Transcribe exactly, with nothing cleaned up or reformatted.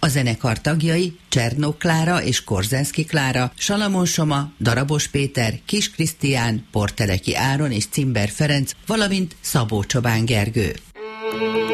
A zenekar tagjai Csernók Klára és Korzenszky Klára, Salamon Soma, Darabos Péter, Kis Krisztián, Porteleki Áron és Cimber Ferenc, valamint Szabó Csobán Gergő.